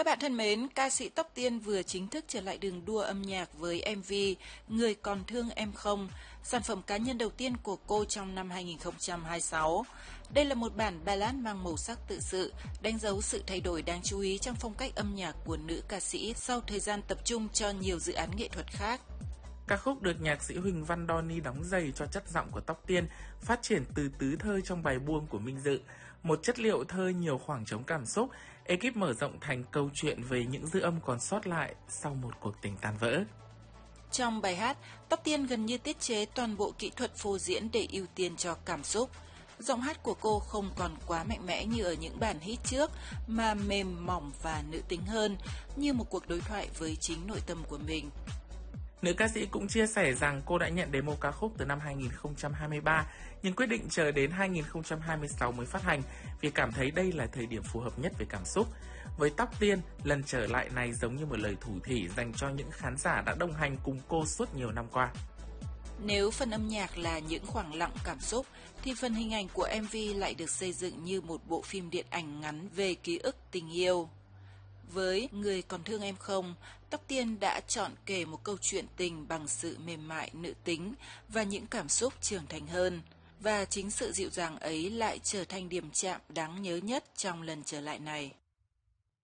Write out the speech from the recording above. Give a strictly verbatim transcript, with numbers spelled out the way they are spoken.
Các bạn thân mến, ca sĩ Tóc Tiên vừa chính thức trở lại đường đua âm nhạc với em vê Người Còn Thương Em Không, sản phẩm cá nhân đầu tiên của cô trong năm hai nghìn không trăm hai mươi sáu. Đây là một bản ballad mang màu sắc tự sự, đánh dấu sự thay đổi đáng chú ý trong phong cách âm nhạc của nữ ca sĩ sau thời gian tập trung cho nhiều dự án nghệ thuật khác. Ca khúc được nhạc sĩ Huỳnh Văn Donny đóng giày cho chất giọng của Tóc Tiên, phát triển từ tứ thơ trong bài buông của Minh Dự. Một chất liệu thơ nhiều khoảng trống cảm xúc, ekip mở rộng thành câu chuyện về những dư âm còn sót lại sau một cuộc tình tan vỡ. Trong bài hát, Tóc Tiên gần như tiết chế toàn bộ kỹ thuật phô diễn để ưu tiên cho cảm xúc. Giọng hát của cô không còn quá mạnh mẽ như ở những bản hit trước, mà mềm mỏng và nữ tính hơn, như một cuộc đối thoại với chính nội tâm của mình. Nữ ca sĩ cũng chia sẻ rằng cô đã nhận demo ca khúc từ năm hai nghìn không trăm hai mươi ba, nhưng quyết định chờ đến hai nghìn không trăm hai mươi sáu mới phát hành vì cảm thấy đây là thời điểm phù hợp nhất về cảm xúc. Với Tóc Tiên, lần trở lại này giống như một lời thủ thỉ dành cho những khán giả đã đồng hành cùng cô suốt nhiều năm qua. Nếu phần âm nhạc là những khoảng lặng cảm xúc, thì phần hình ảnh của em vê lại được xây dựng như một bộ phim điện ảnh ngắn về ký ức tình yêu. Với Người Còn Thương Em Không, Tóc Tiên đã chọn kể một câu chuyện tình bằng sự mềm mại nữ tính và những cảm xúc trưởng thành hơn. Và chính sự dịu dàng ấy lại trở thành điểm chạm đáng nhớ nhất trong lần trở lại này.